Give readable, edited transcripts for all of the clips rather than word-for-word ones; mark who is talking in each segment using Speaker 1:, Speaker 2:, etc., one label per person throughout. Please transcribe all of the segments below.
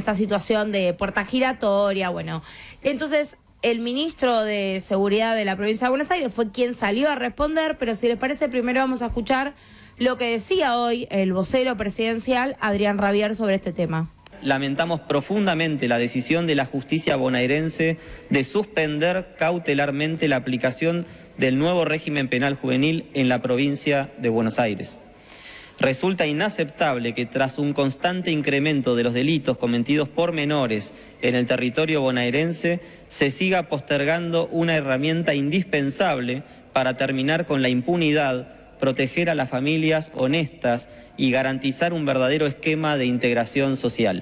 Speaker 1: esta situación de puerta giratoria, bueno. Entonces, el ministro de Seguridad de la provincia de Buenos Aires fue quien salió a responder, pero si les parece, primero vamos a escuchar lo que decía hoy el vocero presidencial, Adrián Rabier, sobre este tema.
Speaker 2: Lamentamos profundamente la decisión de la justicia bonaerense de suspender cautelarmente la aplicación del nuevo régimen penal juvenil en la provincia de Buenos Aires. Resulta inaceptable que tras un constante incremento de los delitos cometidos por menores en el territorio bonaerense se siga postergando una herramienta indispensable para terminar con la impunidad, proteger a las familias honestas y garantizar un verdadero esquema de integración social.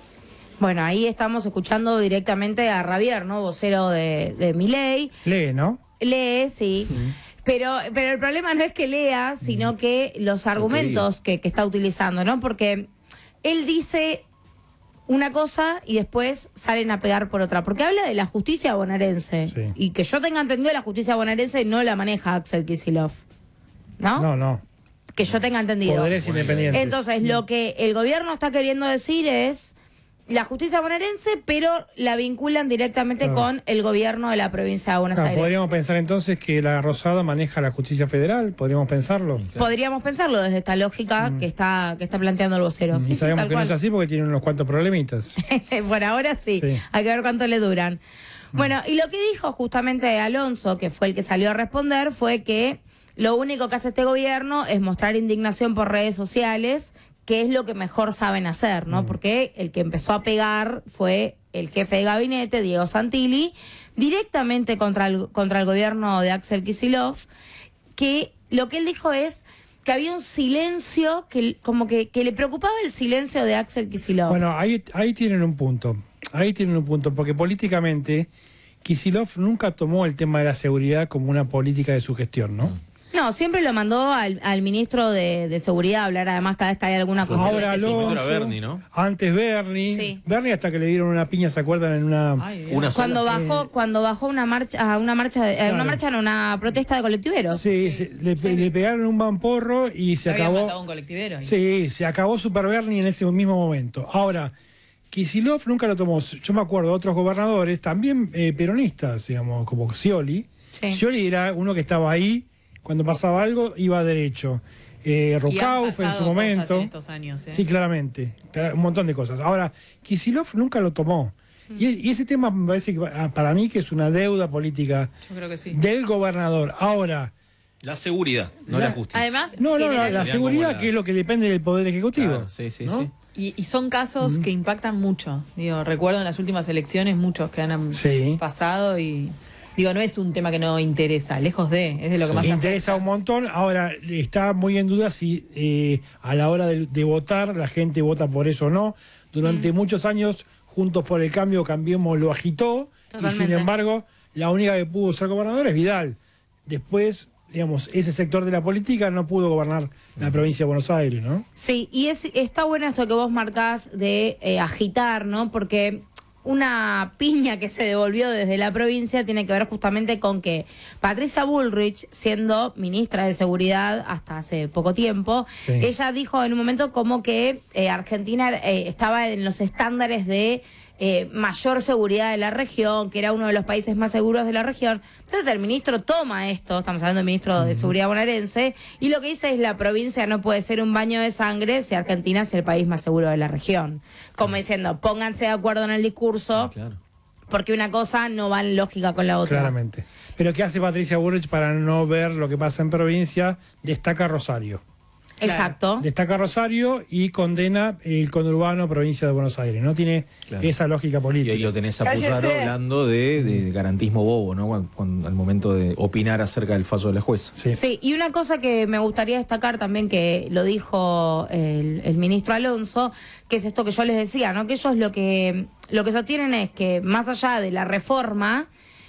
Speaker 1: Bueno, ahí estamos escuchando directamente a Rabier, ¿no? Vocero de Milei.
Speaker 3: Lee, ¿no?
Speaker 1: Lee, sí. Pero el problema no es que lea, sino que los argumentos que está utilizando, ¿no? Porque él dice una cosa y después salen a pegar por otra. Porque habla de la justicia bonaerense. Sí. Y que yo tenga entendido, la justicia bonaerense no la maneja Axel Kicillof. ¿No?
Speaker 3: No.
Speaker 1: Que yo tenga entendido.
Speaker 3: Poderes independientes.
Speaker 1: Entonces, lo que el gobierno está queriendo decir es la justicia bonaerense, pero la vinculan directamente con el gobierno de la provincia de Buenos Aires.
Speaker 3: Podríamos pensar entonces que la Rosada maneja la justicia federal, podríamos pensarlo.
Speaker 1: Podríamos pensarlo desde esta lógica que está planteando el vocero.
Speaker 3: Y sabemos que no es así porque tiene unos cuantos problemitas.
Speaker 1: Por ahora sí, hay que ver cuánto le duran. Bueno, y lo que dijo justamente Alonso, que fue el que salió a responder, fue que lo único que hace este gobierno es mostrar indignación por redes sociales, que es lo que mejor saben hacer, ¿no? Porque el que empezó a pegar fue el jefe de gabinete, Diego Santilli, directamente contra el gobierno de Axel Kicillof, que lo que él dijo es que había un silencio, que como que le preocupaba el silencio de Axel Kicillof.
Speaker 3: Bueno, ahí tienen un punto. Porque políticamente Kicillof nunca tomó el tema de la seguridad como una política de su gestión, ¿no?
Speaker 1: No, siempre lo mandó al ministro de Seguridad a hablar, además, cada vez que hay alguna cosa.
Speaker 3: Ahora Alonso,
Speaker 4: Bernie, ¿no?
Speaker 3: Antes Bernie.
Speaker 1: Sí.
Speaker 3: Bernie hasta que le dieron una piña, ¿se acuerdan? En
Speaker 1: Cuando bajó una protesta de colectiveros.
Speaker 3: Sí, le pegaron un mamporro y se acabó.
Speaker 5: Matado un colectivero.
Speaker 3: Sí, se acabó Super Bernie en ese mismo momento. Ahora, Kicillof nunca lo tomó. Yo me acuerdo de otros gobernadores, también peronistas, digamos, como Scioli. Sí. Scioli era uno que estaba ahí. Cuando pasaba algo, iba derecho. Rucauf en su momento.
Speaker 5: En estos años,
Speaker 3: Sí, claramente. Un montón de cosas. Ahora, Kicillof nunca lo tomó. Y ese tema me parece que para mí que es una deuda política.
Speaker 5: Yo creo que sí.
Speaker 3: Del gobernador. Ahora.
Speaker 4: La seguridad, no la justicia.
Speaker 5: Además,
Speaker 3: la seguridad, que es lo que depende del Poder Ejecutivo.
Speaker 4: Claro, sí.
Speaker 5: Y son casos que impactan mucho. Digo, recuerdo en las últimas elecciones muchos que han pasado y... Digo, no es un tema que no interesa, lejos es de lo que más
Speaker 3: interesa un montón. Ahora, está muy en duda si a la hora de votar la gente vota por eso o no. Durante muchos años, Juntos por el Cambio, Cambiemos lo agitó. Totalmente. Y sin embargo, la única que pudo ser gobernadora es Vidal. Después, digamos, ese sector de la política no pudo gobernar la provincia de Buenos Aires, ¿no?
Speaker 1: Sí, y está bueno esto que vos marcás de agitar, ¿no? Porque una piña que se devolvió desde la provincia tiene que ver justamente con que Patricia Bullrich, siendo ministra de Seguridad hasta hace poco tiempo, ella dijo en un momento como que Argentina estaba en los estándares de mayor seguridad de la región, que era uno de los países más seguros de la región. Entonces el ministro toma esto, estamos hablando del ministro de Seguridad bonaerense, y lo que dice es la provincia no puede ser un baño de sangre si Argentina es el país más seguro de la región. Como diciendo, pónganse de acuerdo en el discurso, porque una cosa no va en lógica con la otra.
Speaker 3: Claramente. Pero ¿qué hace Patricia Bullrich para no ver lo que pasa en provincia? Destaca Rosario.
Speaker 1: Exacto.
Speaker 3: Destaca Rosario y condena el conurbano provincia de Buenos Aires. No tiene esa lógica política.
Speaker 4: Y ahí lo tenés a Puzarro hablando de garantismo bobo, ¿no? Al momento de opinar acerca del fallo de la jueza.
Speaker 1: Sí, y una cosa que me gustaría destacar también, que lo dijo el ministro Alonso, que es esto que yo les decía, ¿no? Que ellos lo que sostienen es que más allá de la reforma,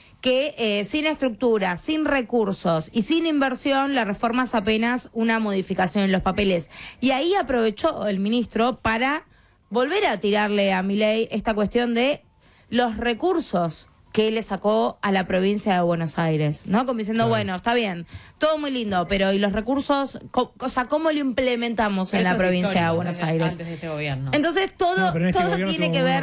Speaker 1: que sin estructura, sin recursos y sin inversión, la reforma es apenas una modificación en los papeles. Y ahí aprovechó el ministro para volver a tirarle a Milei esta cuestión de los recursos que le sacó a la provincia de Buenos Aires, ¿no? Como diciendo, bueno, está bien, todo muy lindo, pero ¿y los recursos? ¿Cómo lo implementamos en la provincia de Buenos Aires?
Speaker 5: Antes de este gobierno.
Speaker 1: Entonces todo tiene que ver